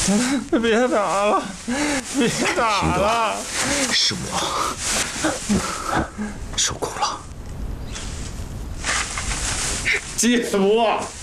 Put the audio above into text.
别打了，别打了！ 是我受够了。 姐夫。